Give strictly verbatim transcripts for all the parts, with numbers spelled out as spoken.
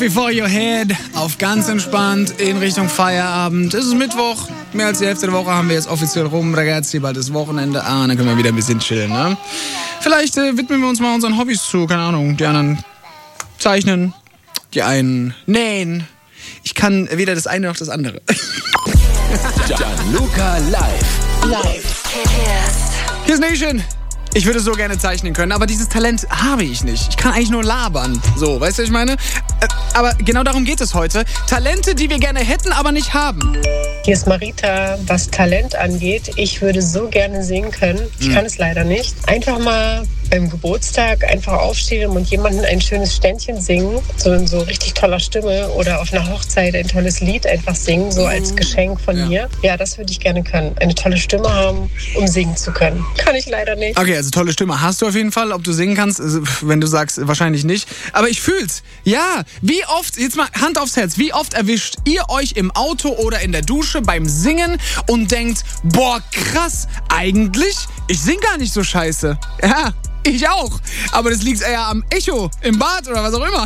Coffee for your head. Auf ganz entspannt in Richtung Feierabend. Es ist Mittwoch. Mehr als die Hälfte der Woche haben wir jetzt offiziell rum. Ragazzi, bald ist Wochenende. Ah, dann können wir wieder ein bisschen chillen, ne? Vielleicht äh, widmen wir uns mal unseren Hobbys zu. Keine Ahnung. Die anderen zeichnen. Die einen nähen. Ich kann weder das eine noch das andere. Gianluca live. Live. Hier ist Nation. Ich würde so gerne zeichnen können, aber dieses Talent habe ich nicht. Ich kann eigentlich nur labern. So, weißt du, was ich meine? Aber genau darum geht es heute. Talente, die wir gerne hätten, aber nicht haben. Hier ist Marita. Was Talent angeht, ich würde so gerne singen können. Ich hm. kann es leider nicht. Einfach mal beim Geburtstag einfach aufstehen und jemandem ein schönes Ständchen singen. So in so richtig toller Stimme. Oder auf einer Hochzeit ein tolles Lied einfach singen. So als Geschenk von ja. mir. Ja, das würde ich gerne können. Eine tolle Stimme haben, um singen zu können. Kann ich leider nicht. Okay, also tolle Stimme hast du auf jeden Fall. Ob du singen kannst, wenn du sagst, wahrscheinlich nicht. Aber ich fühl's. Ja, wie oft, jetzt mal Hand aufs Herz, wie oft erwischt ihr euch im Auto oder in der Dusche beim Singen und denkt, boah, krass, eigentlich, ich sing gar nicht so scheiße. Ja, ich auch. Aber das liegt eher am Echo im Bad oder was auch immer.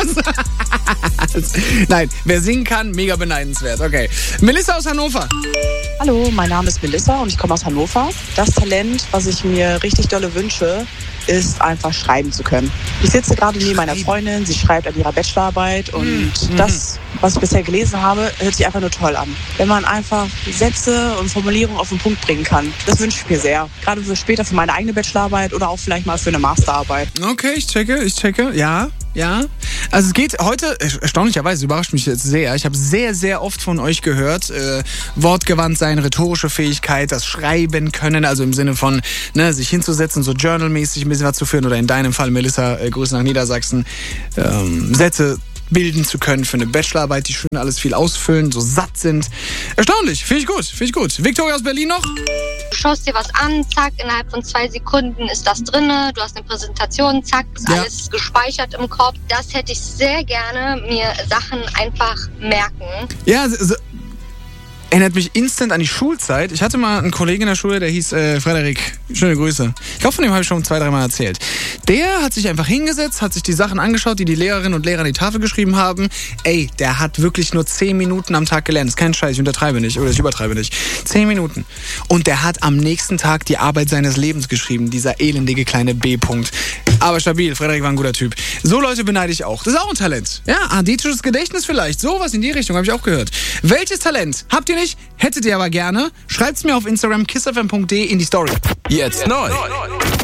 Nein, wer singen kann, mega beneidenswert. Okay. Melissa aus Hannover. Hallo, mein Name ist Melissa und ich komme aus Hannover. Das Talent, was ich mir richtig dolle wünsche, ist einfach schreiben zu können. Ich sitze gerade neben meiner Freundin, sie schreibt an ihrer Bachelorarbeit und mm, das, was ich bisher gelesen habe, hört sich einfach nur toll an. Wenn man einfach Sätze und Formulierungen auf den Punkt bringen kann, das wünsche ich mir sehr. Gerade für später für meine eigene Bachelorarbeit oder auch vielleicht mal für eine Masterarbeit. Okay, ich checke, ich checke, ja. Ja, also es geht heute, erstaunlicherweise überrascht mich jetzt sehr, ich habe sehr, sehr oft von euch gehört, äh, wortgewandt sein, rhetorische Fähigkeit, das Schreiben können, also im Sinne von ne, sich hinzusetzen, so journalmäßig ein bisschen was zu führen oder in deinem Fall, Melissa, äh, Grüße nach Niedersachsen, ähm, Sätze bilden zu können für eine Bachelorarbeit, die schön alles viel ausfüllen, so satt sind. Erstaunlich, finde ich gut, finde ich gut. Victoria aus Berlin noch? Du schaust dir was an, zack, innerhalb von zwei Sekunden ist das drinne, du hast eine Präsentation, zack, ist Ja. alles gespeichert im Kopf. Das hätte ich sehr gerne, mir Sachen einfach merken. Ja, so, so, erinnert mich instant an die Schulzeit. Ich hatte mal einen Kollegen in der Schule, der hieß äh, Frederik. Schöne Grüße. Ich glaube, von dem habe ich schon zwei, dreimal erzählt. Der hat sich einfach hingesetzt, hat sich die Sachen angeschaut, die die Lehrerinnen und Lehrer an die Tafel geschrieben haben. Ey, der hat wirklich nur zehn Minuten am Tag gelernt. Das ist kein Scheiß, ich untertreibe nicht oder ich übertreibe nicht. Zehn Minuten. Und der hat am nächsten Tag die Arbeit seines Lebens geschrieben, dieser elendige kleine B-Punkt. Aber stabil, Frederik war ein guter Typ. So Leute beneide ich auch. Das ist auch ein Talent. Ja, adätisches Gedächtnis vielleicht. Sowas in die Richtung habe ich auch gehört. Welches Talent habt ihr nicht? Hättet ihr aber gerne? Schreibt's mir auf Instagram kiss f m punkt d in die Story. Jetzt neu.